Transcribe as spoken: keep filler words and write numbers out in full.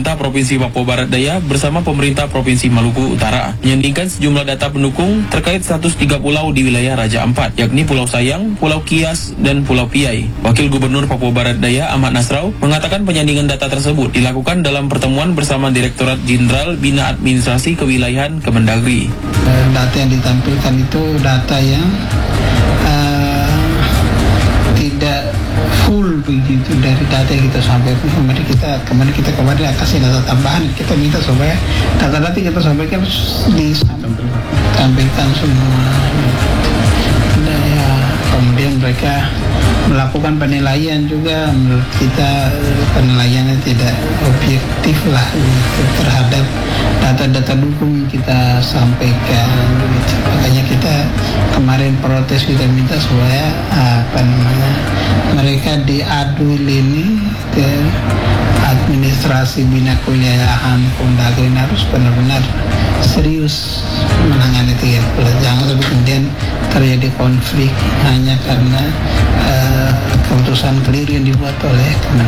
pemerintah Provinsi Papua Barat Daya bersama pemerintah Provinsi Maluku Utara menyandingkan sejumlah data pendukung terkait status tiga pulau di wilayah Raja Ampat, yakni Pulau Sayang, Pulau Kias, dan Pulau Piai. Wakil Gubernur Papua Barat Daya Ahmad Nasrau mengatakan penyandingan data tersebut dilakukan dalam pertemuan bersama Direktorat Jenderal Bina Administrasi Kewilayahan Kemendagri. Data yang ditampilkan itu data yang uh, tidak full begitu dari data yang kita sampaikan. Kemudian kita kemudian kita kemarin kasih data tambahan, kita minta supaya data-data kita sampaikan disampaikan semua. Dan ya, kemudian mereka melakukan penilaian juga, menurut kita penilaiannya tidak objektif lah gitu, terhadap data-data dukung yang kita sampaikan gitu. Makanya kita kemarin protes, kita minta supaya apa namanya mereka diadu ini ke administrasi bina kewilayahan Kemendagri harus benar-benar serius menangani tiga pulau. Jangan sampai kemudian terjadi konflik hanya karena uh, keputusan keliru yang dibuat oleh Kemendagri.